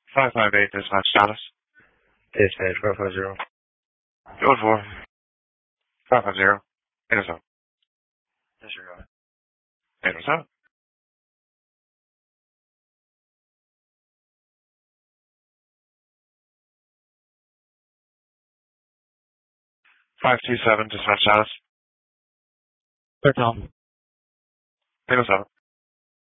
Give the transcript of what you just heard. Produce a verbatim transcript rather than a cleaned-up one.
five five eight, dispatch status. Dispatch five five zero. Code four. five five zero. eight oh seven. Disregard. eight oh seven. five two seven, dispatch status. Clear Tom. eight oh seven.